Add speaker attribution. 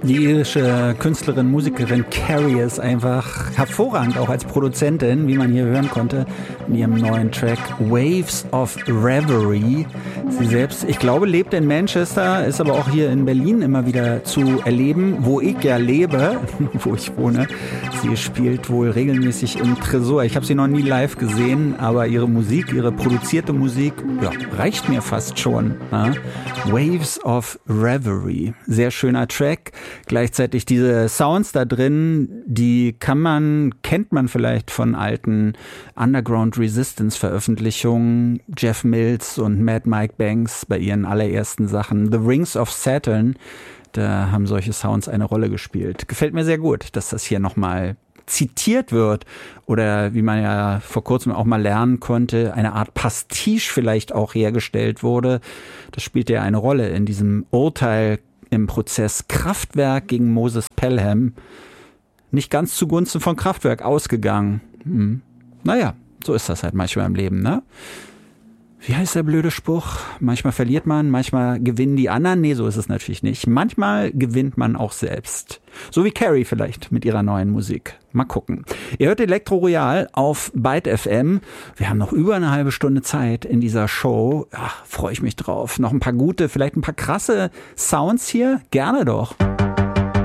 Speaker 1: Die irische Künstlerin, Musikerin Carrie ist einfach hervorragend, auch als Produzentin, wie man hier hören konnte, in ihrem neuen Track Waves of Reverie. Sie selbst, ich glaube, lebt in Manchester, ist aber auch hier in Berlin immer wieder zu erleben, wo ich ja lebe, wo ich wohne. Sie spielt wohl regelmäßig im Tresor. Ich habe sie noch nie live gesehen, aber ihre Musik, ihre produzierte Musik, ja, reicht mir fast schon. Ja? Waves of Reverie, sehr schöner Track. Gleichzeitig diese Sounds da drin, die kennt man vielleicht von alten Underground Resistance Veröffentlichungen, Jeff Mills und Mad Mike Banks bei ihren allerersten Sachen. The Rings of Saturn, da haben solche Sounds eine Rolle gespielt. Gefällt mir sehr gut, dass das hier nochmal zitiert wird oder wie man ja vor kurzem auch mal lernen konnte, eine Art Pastiche vielleicht auch hergestellt wurde. Das spielt ja eine Rolle in diesem Urteil im Prozess Kraftwerk gegen Moses Pelham. Nicht ganz zugunsten von Kraftwerk ausgegangen. Naja, so ist das halt manchmal im Leben, ne? Wie heißt der blöde Spruch? Manchmal verliert man, manchmal gewinnen die anderen. Nee, so ist es natürlich nicht. Manchmal gewinnt man auch selbst. So wie Carrie vielleicht mit ihrer neuen Musik. Mal gucken. Ihr hört Elektro Royal auf Byte FM. Wir haben noch über eine halbe Stunde Zeit in dieser Show. Ach, freue ich mich drauf. Noch ein paar gute, vielleicht ein paar krasse Sounds hier. Gerne doch.